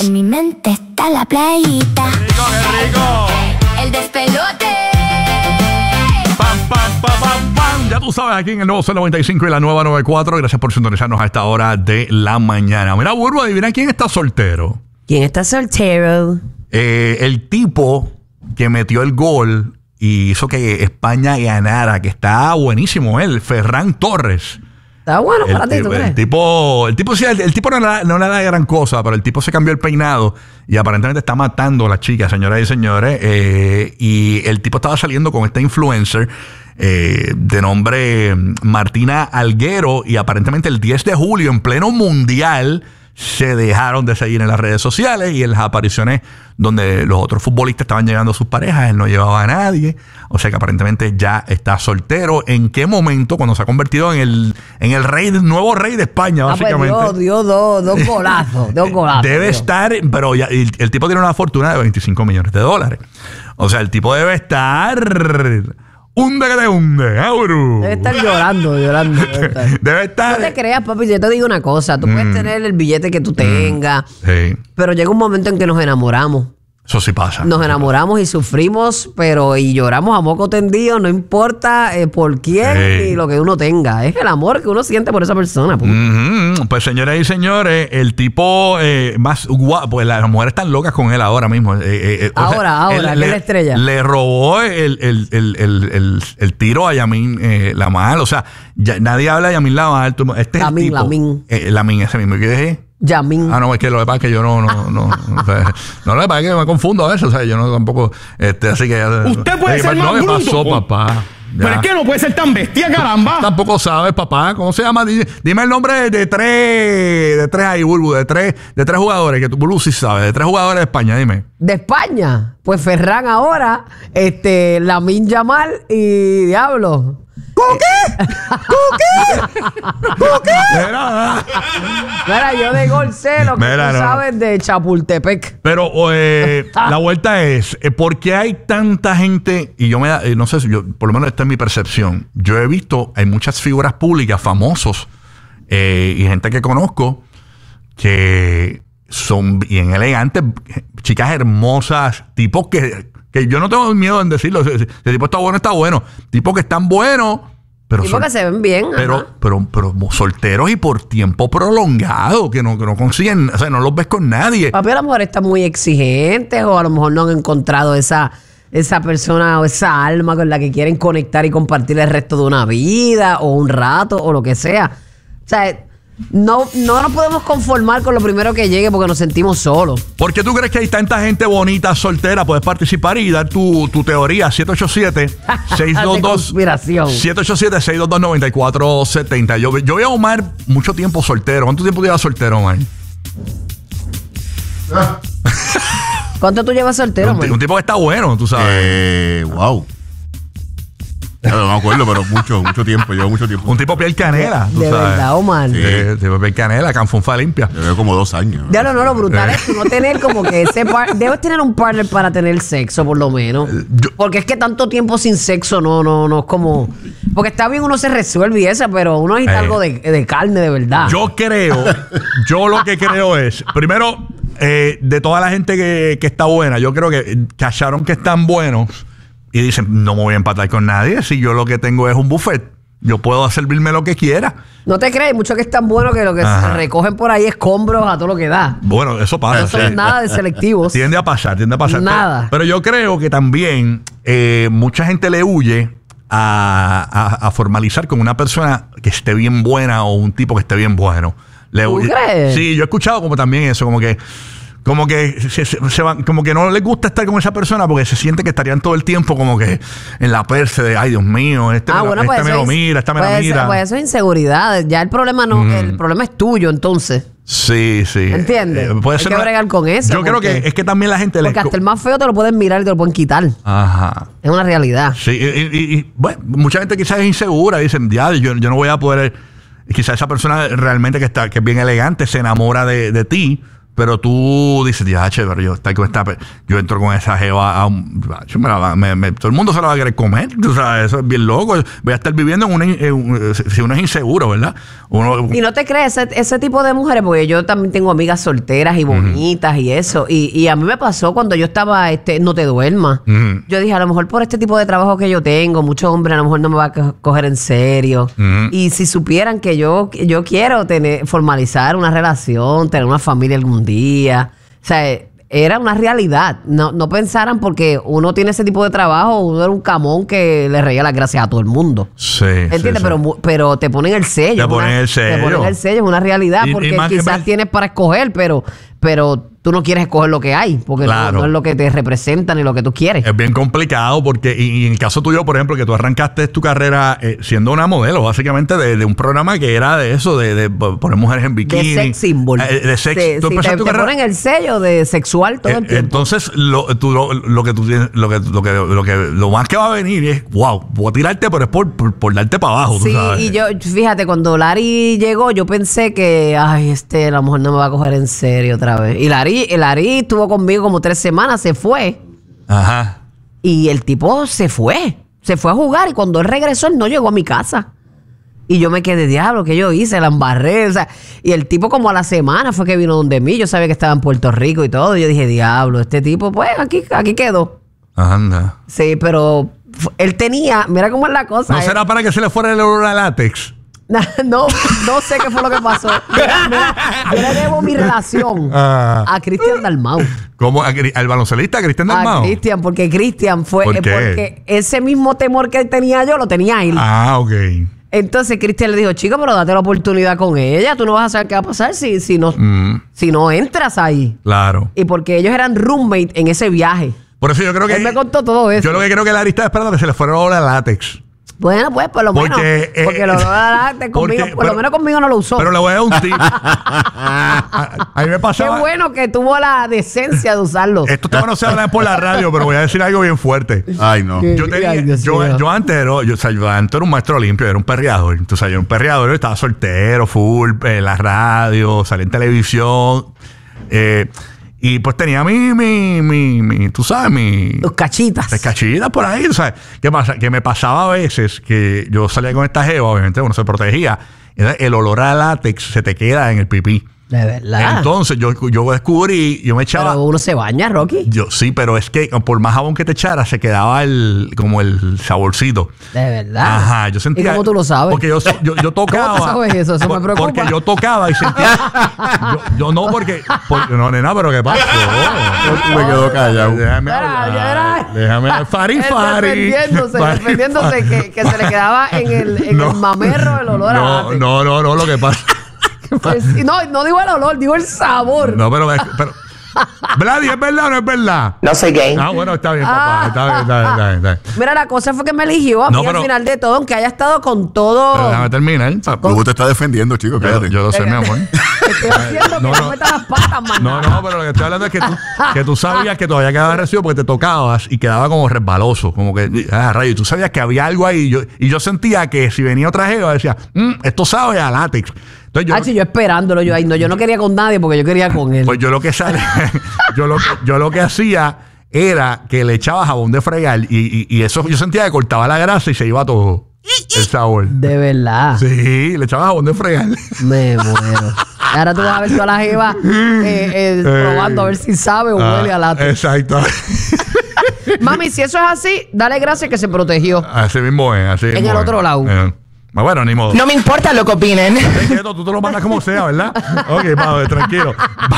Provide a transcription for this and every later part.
En mi mente está la playita. ¡Qué rico, qué rico! El despelote. ¡Pam, pam, pam, pam, pam! Ya tú sabes, aquí en el nuevo Sol 95 y la nueva 94. Gracias por sintonizarnos a esta hora de la mañana. Mira, Burbu, adivina quién está soltero. ¿Quién está soltero? El tipo que metió el gol y hizo que España ganara, que está buenísimo él, Ferran Torres. Está bueno para ti, ¿tú crees? El tipo no le da gran cosa, pero el tipo se cambió el peinado y aparentemente está matando a las chicas, señoras y señores. Y el tipo estaba saliendo con esta influencer de nombre Martina Alguero, y aparentemente el 10 de julio, en pleno mundial, se dejaron de seguir en las redes sociales, y en las apariciones donde los otros futbolistas estaban llegando a sus parejas, él no llevaba a nadie. O sea que aparentemente ya está soltero. ¿En qué momento? Cuando se ha convertido en el rey, nuevo rey de España, básicamente. Pues dio dos golazos. Debe estar, pero ya, el tipo tiene una fortuna de $25 millones. O sea, el tipo debe estar... Hunde que te hunde, Auru. Debe estar llorando. Debe estar. No te creas, papi, yo te digo una cosa. Tú puedes tener el billete que tú tengas, Sí. pero llega un momento en que nos enamoramos. Eso sí pasa. Nos enamoramos y sufrimos, y lloramos a moco tendido, no importa por quién ni lo que uno tenga. Es el amor que uno siente por esa persona. Pues, señoras y señores, el tipo más guapo, pues las mujeres están locas con él ahora mismo. Ahora, que es la estrella. Le robó el tiro a Yamin Lamal. O sea, nadie habla de Yamin Lamal. Este es el tipo. Lamin, ese mismo. ¿Qué dije? Yamin. No, es que lo que pasa es que yo no, lo que pasa es que me confundo a veces, o sea, yo no tampoco, así que... Usted puede ser más bruto. ¿Qué pasó, papá? Pero es que no puede ser tan bestia, caramba. Tampoco sabes, papá, ¿cómo se llama? Dime el nombre de tres ahí, Burbu, de tres jugadores, que tú, Burbu, sí sabes, de 3 jugadores de España, dime. ¿De España? Pues Ferran ahora, Lamine Yamal y Diablo. ¿Cómo qué? Mira, yo de gol sé lo que tú sabes de Chapultepec. Pero la vuelta es, ¿por qué hay tanta gente? Y yo no sé, por lo menos esta es mi percepción. Yo he visto, hay muchas figuras públicas, famosos, y gente que conozco, que son bien elegantes, chicas hermosas, tipos que yo no tengo miedo en decirlo. Si el tipo está bueno. Tipos que están buenos, pero tipos que se ven bien. Pero solteros y por tiempo prolongado, que no consiguen, o sea, no los ves con nadie. Papi, a lo mejor están muy exigentes, o a lo mejor no han encontrado esa persona o esa alma con la que quieren conectar y compartir el resto de una vida o un rato o lo que sea. O sea, no nos podemos conformar con lo primero que llegue porque nos sentimos solos. ¿Por qué tú crees que hay tanta gente bonita, soltera? Puedes participar y dar tu teoría. 787-622 787-622-9470. Yo voy a Omar mucho tiempo soltero. ¿Cuánto tiempo llevas soltero, Omar? ¿Cuánto tú llevas soltero, Omar? Un tipo que está bueno, tú sabes. Wow. No me acuerdo, pero mucho tiempo. Llevo mucho tiempo. Un tipo piel canela, tú de sabes. verdad, Omar. Sí. Tipo piel canela, canfunfa limpia. Llevo como 2 años. Ya no, lo brutal es no tener como que debes tener un partner para tener sexo, por lo menos. Porque es que tanto tiempo sin sexo no es como... Porque está bien, uno se resuelve y eso, pero uno necesita algo de carne de verdad. Yo lo que creo es, primero, de toda la gente que está buena, yo creo que cacharon que están buenos y dicen, no me voy a empatar con nadie, si yo lo que tengo es un buffet, yo puedo servirme lo que quiera. No te crees, mucho que es tan bueno que lo que se recogen por ahí escombros a todo lo que da. Bueno, eso pasa. No son nada de selectivos. Tiende a pasar. Nada. Pero yo creo que también mucha gente le huye a formalizar con una persona que esté bien buena o un tipo que esté bien bueno. ¿Tú crees? Sí, yo he escuchado como también eso, como que se van, como que no les gusta estar con esa persona porque se siente que estarían todo el tiempo como que en la perse de ay Dios mío, esta me lo mira. Pues eso es inseguridad. Ya el problema el problema es tuyo, entonces. Sí. ¿Entiendes? Puede Hay ser que bregar con eso. Yo creo que es que también la gente... Porque hasta el más feo te lo pueden mirar y te lo pueden quitar. Ajá. Es una realidad. Sí, y bueno, mucha gente quizás es insegura. Dicen, ya, yo no voy a poder... Quizás esa persona realmente que es bien elegante se enamora de ti, pero tú dices, ya, pero yo entro con esa jeva a un... todo el mundo se la va a querer comer. O sea, eso es bien loco. Voy a estar viviendo si uno es inseguro, ¿verdad? Y no te crees ese tipo de mujeres, porque yo también tengo amigas solteras y bonitas y eso. Y a mí me pasó cuando yo estaba, no te duermas. Yo dije, a lo mejor por este tipo de trabajo que yo tengo, muchos hombres a lo mejor no me van a coger en serio. Y si supieran que yo quiero formalizar una relación, tener una familia algún día. O sea, era una realidad. No pensaran porque uno tiene ese tipo de trabajo, uno era un camón que le reía las gracias a todo el mundo. Sí. ¿Entiendes? Sí. Pero te ponen el sello. Te ponen el sello. Te ponen el sello, es una realidad. Porque quizás tienes para escoger, pero tú no quieres escoger lo que hay, porque no es lo que te representa ni lo que tú quieres. Es bien complicado porque, y en el caso tuyo, por ejemplo, que tú arrancaste tu carrera siendo una modelo, básicamente de un programa que era de eso, de poner mujeres en bikini. De sex symbol. De sex. Sí, ¿Tú empezaste tu carrera? Te ponen el sello de sexual todo el tiempo. Entonces, lo más que va a venir es, wow, voy a tirarte, pero es por darte para abajo. Sí, tú sabes. y yo, fíjate, cuando Larry llegó, yo pensé que, a lo mejor no me va a coger en serio otra vez. Y Larry estuvo conmigo como 3 semanas, se fue. Ajá. Y el tipo se fue a jugar y cuando él regresó, él no llegó a mi casa. Y yo me quedé, diablo, ¿qué yo hice? La embarré, o sea, y el tipo como a la semana fue que vino donde mí, yo sabía que estaba en Puerto Rico y todo, y yo dije, diablo, este tipo, pues, aquí quedó. Anda. Sí, pero él tenía, mira cómo es la cosa. ¿No será para que se le fuera el olor a látex? No sé qué fue lo que pasó. Mira, yo le debo mi relación a Cristian Dalmau. ¿Cómo? ¿Al baloncelista Cristian Dalmau? A Cristian, porque Cristian fue... ¿Por qué? Porque ese mismo temor que tenía yo, lo tenía él. Ah, ok. Entonces Cristian le dijo, chico, pero date la oportunidad con ella. Tú no vas a saber qué va a pasar si no entras ahí. Claro. Y porque ellos eran roommates en ese viaje. Por eso yo creo que... Él me contó todo eso. Yo lo que creo que Larry estaba esperando que se le fuera el olor a látex. Bueno, pues por lo menos. Porque lo menos conmigo no lo usó. Pero le voy a dar un tip. A mí me pasaba. Qué bueno que tuvo la decencia de usarlo. Estos temas no se hablan por la radio, pero voy a decir algo bien fuerte. Ay, no. Yo antes era un maestro limpio, era un perreador. Entonces, yo era un perreador, estaba soltero, full, en la radio, salí en televisión. Y pues tenía tú sabes, tus cachitas. Las cachitas por ahí, ¿sabes? ¿Qué pasa? Que me pasaba a veces que yo salía con esta jeva, obviamente uno se protegía. El olor a látex se te queda en el pipí. De verdad. Entonces yo descubrí, yo me echaba... Pero uno se baña, Rocky. Sí, pero es que por más jabón que te echara, se quedaba como el saborcito. De verdad. Ajá, yo sentía... ¿Y cómo tú lo sabes? Porque yo tocaba... ¿Cómo tú sabes eso? Eso me preocupa. Porque yo tocaba y sentía... yo no, porque... No, nena, pero ¿qué pasó? Me quedo callado. Déjame hablar. Déjame hablar. Fari. Defendiéndose que se le quedaba en el mamerro el olor a látex. No, lo que pasa... No digo el olor, digo el sabor. No, pero Vladi, ¿es verdad o no es verdad? No soy gay. Ah, bueno, está bien, papá. Está bien. Mira, la cosa fue que me eligió a mí al final de todo, aunque haya estado con todo. Pero déjame terminar. Tú te estás defendiendo, chico, cállate. Yo lo sé, mi amor. Estoy haciendo que no metas las patas, man. No, pero lo que estoy hablando es que tú sabías que todavía quedaba recibo porque te tocabas y quedaba como resbaloso. Como que, rayo, y tú sabías que había algo ahí. Y yo sentía que si venía otra jeva, decía, esto sabe a látex. Entonces, yo esperándolo, yo no quería con nadie porque yo quería con él. Pues yo lo que hacía era que le echaba jabón de fregar y eso yo sentía que cortaba la grasa y se iba todo el sabor. De verdad. Sí, le echaba jabón de fregar. Me muero. Ahora tú vas a ver toda la jeva probando a ver si sabe o huele a látex. Exacto. Mami, si eso es así, dale gracias que se protegió. Así mismo es. Así en el otro lado. Bueno, ni modo. No me importa lo que opinen. Tú te lo mandas como sea, ¿verdad? Ok, vamos, tranquilo.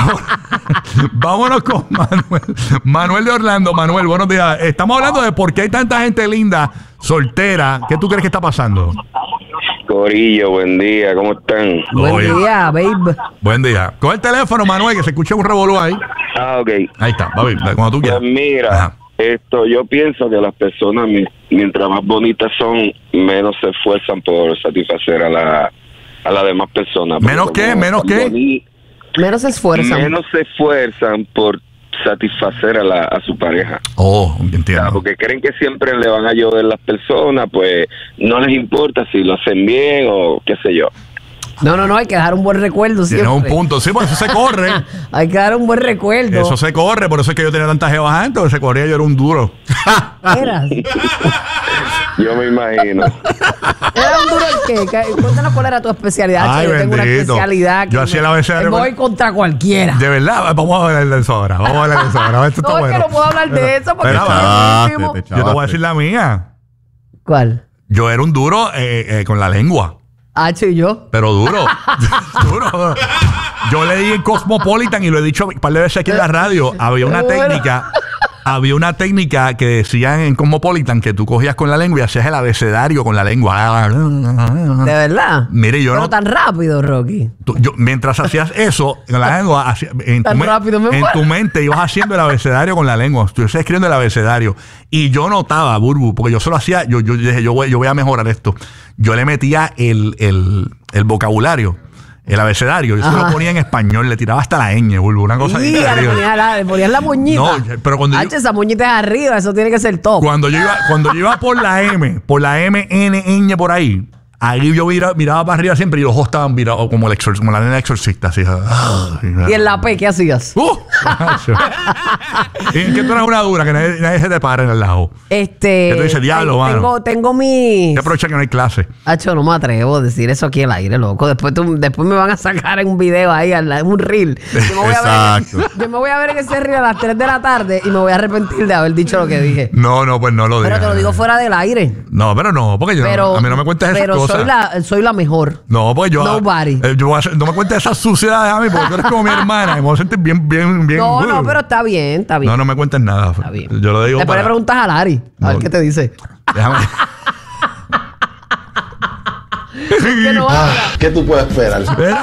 Vámonos con Manuel. Manuel de Orlando. Manuel, buenos días. Estamos hablando de por qué hay tanta gente linda, soltera. ¿Qué tú crees que está pasando? Corillo, buen día, ¿cómo están? Buen día, babe. Buen día. Con el teléfono, Manuel, que se escucha un revolú ahí. Ok. Ahí está, baby, cuando tú quieras. Pues mira, yo pienso que las personas, mientras más bonitas son, menos se esfuerzan por satisfacer a la demás persona. ¿Menos qué? ¿Menos qué? Menos se esfuerzan. Menos se esfuerzan por satisfacer a su pareja. Oh, entiendo. O sea, porque creen que siempre le van a llover las personas, pues no les importa si lo hacen bien o qué sé yo. No, hay que dejar un buen recuerdo siempre. Tienes un punto. Sí, pues eso se corre. Hay que dar un buen recuerdo. Eso se corre. Por eso es que yo tenía tantas jevas antes. Porque se corría, yo era un duro. ¿Eras? Yo me imagino. ¿Era un duro el qué? Cuéntanos cuál era tu especialidad. Ay, yo tengo una bendito. especialidad que Yo hacía la abecedario me voy con- contra cualquiera. De verdad, vamos a hablar de eso ahora. Vamos a hablar de eso ahora. Esto No, está es bueno. que no puedo hablar de eso porque Pero, es Chavaste, buenísimo. te yo te voy a chavaste. decir la mía. ¿Cuál? Yo era un duro con la lengua. Hacho y yo. Pero duro. Duro. Yo leí en Cosmopolitan y lo he dicho un par de veces aquí en la radio. Había una técnica que decían en Cosmopolitan que tú cogías con la lengua y hacías el abecedario con la lengua. ¿De verdad? Mire, yo Pero no. tan rápido, Rocky. Mientras hacías eso con la lengua, Tan rápido me en muero. tu mente ibas haciendo el abecedario con la lengua. Tú ibas escribiendo el abecedario. Y yo notaba, Burbu, porque yo solo hacía, yo dije, yo voy a mejorar esto. Yo le metía el vocabulario, el abecedario. Yo se lo Ajá. ponía en español, le tiraba hasta la ñ, Burbu, una cosa Y increíble. le ponías la moñita. No, pero cuando yo- Hacho, esa moñita es arriba, eso tiene que ser top. Cuando yo iba por la M, ñ por ahí yo miraba para arriba siempre y los ojos estaban virados como la nena exorcista. Así. Y en la P, ¿qué hacías? ¿En qué tú eres una dura? Que nadie se te para en el lado. Que tú dices, diablo, mano. tengo mi... Que aprovecha que no hay clase. Hacho, no me atrevo a decir eso aquí al aire, loco. Después me van a sacar en un video ahí, en un reel. Exacto. Yo me voy a ver en ese reel a las 3 de la tarde y me voy a arrepentir de haber dicho lo que dije. No, pues no lo digas. Pero te lo digo fuera del aire. No, pero no, porque a mí no me cuentes esas pero cosas. soy la mejor. No, pues yo. Nobody. No me cuentes esas suciedades a mí, porque tú eres como mi hermana. Y me voy a sentir bien. No, pero está bien, está bien. No me cuentes nada. Está bien. Yo lo digo. Después le preguntas a Lari, a ver No. qué te dice. Déjame. Que no habla. ¿Qué tú puedes esperar? Espera.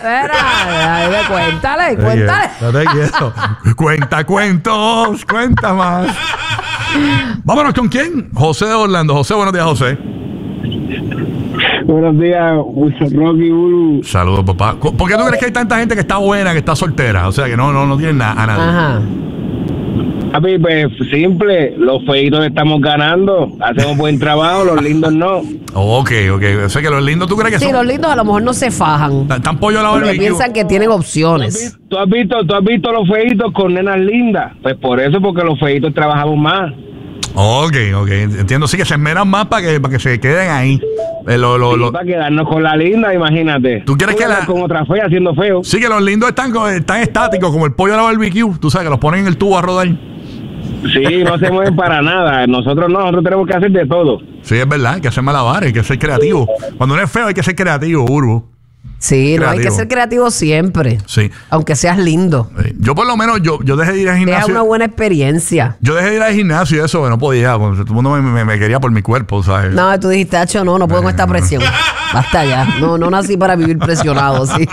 Cuéntale. No te quiero. Cuenta cuentos, cuenta más. Vámonos con quién. José de Orlando. José, buenos días, José. Buenos días, Wilson Rocky, Bulu. Saludos, papá. ¿Por qué tú crees que hay tanta gente que está buena, que está soltera? O sea, que no tienen a nadie. Ajá. Papi, pues simple, los feitos estamos ganando, hacemos buen trabajo, los lindos no. Ok. O sea, que los lindos, ¿tú crees que Sí, son? los lindos a lo mejor no se fajan. Están pollo a la Porque barbecue. piensan que tienen opciones. ¿Tú has visto los feitos con nenas lindas? Pues por eso, porque los feitos trabajamos más. Ok. Entiendo. Sí, que se esmeran más para que se queden ahí. Sí, para quedarnos con la linda, imagínate. ¿Tú quieres que andas con otra fea haciendo feo? Sí, que los lindos están estáticos, como el pollo a la barbecue. Tú sabes, que los ponen en el tubo a rodar. Sí, no se mueven para nada. Nosotros tenemos que hacer de todo. Sí, es verdad. Hay que hacer malabares, hay que ser creativo. Cuando uno es feo, hay que ser creativo, Burbu. Sí, no hay que Creativo. ser creativo siempre. Sí. Aunque seas lindo. Yo por lo menos, yo dejé de ir al Deja gimnasio. una buena experiencia. Yo dejé de ir al gimnasio y eso, no podía. Porque todo el mundo me quería por mi cuerpo, ¿sabes? No, tú dijiste, Hacho, no puedo con esta presión. Basta ya. No nací para vivir presionado, sí.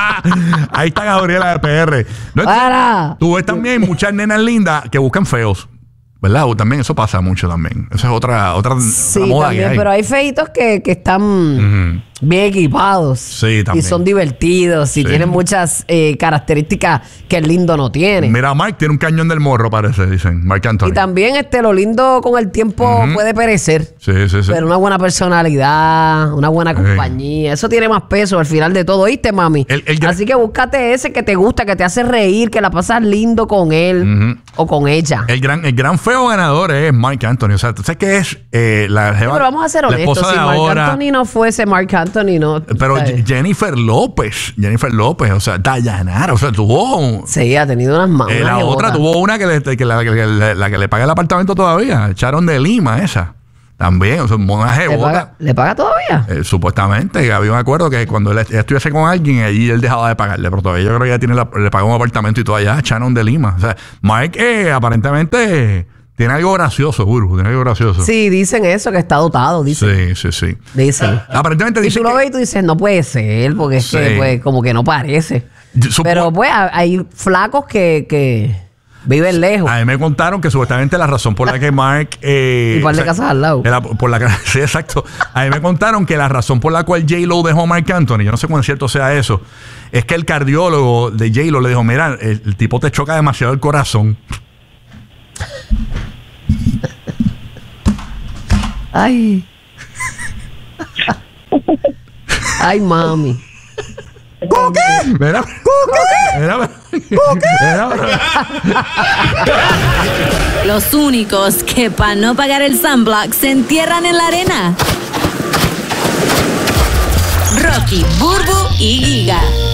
Ahí está Gabriela de PR. No, ¡Para! tú ves también muchas nenas lindas que buscan feos. ¿Verdad? O también eso pasa mucho también. Esa es otra Sí, moda también, que hay. pero hay feitos que están bien equipados. Sí, también. Y son divertidos y Sí. tienen muchas características que el lindo no tiene. Mira, Mark tiene un cañón del morro, parece, dicen. Mark Anthony. Y también lo lindo con el tiempo puede perecer. Sí. Pero una buena personalidad, una buena compañía, eso tiene más peso al final de todo, ¿oíste, mami? Así que búscate ese que te gusta, que te hace reír, que la pasas lindo con él o con ella. El gran feo ganador es Mark Anthony. O sea, ¿tú sabes qué es la Sí, pero vamos a ser la honestos, esposa si de Marc ahora? Anthony no fuese Marc Anthony, no. Pero ¿sabes? Jennifer López, o sea, Dayanara, o sea, tuvo... Sí, ha tenido unas manos. la otra tuvo una la que le paga el apartamento todavía, Sharon de Lima, esa. También, o sea, una jebota. ¿Le paga todavía? Supuestamente, había un acuerdo que cuando ella estuviese con alguien, allí él dejaba de pagarle, pero todavía yo creo que ella le pagó un apartamento y todo allá, Sharon de Lima. O sea, Mike aparentemente tiene algo gracioso, Burbu, tiene algo gracioso. Sí, dicen eso, que está dotado, dicen. Sí. Dicen. Aparentemente Y dicen tú lo ves y tú dices, no puede ser, porque es que Sí. pues, como que no parece. Pero pues hay flacos que viven lejos. A mí me contaron que supuestamente la razón por la que Mark... Y par de casas al lado. Sí, exacto. A mí me contaron que la razón por la cual J-Lo dejó a Marc Anthony, yo no sé cuán cierto sea eso, es que el cardiólogo de J-Lo le dijo, mira, el tipo te choca demasiado el corazón. Ay. Ay, mami. Mira. Los únicos que para no pagar el sunblock se entierran en la arena. Rocky, Burbu y Giga.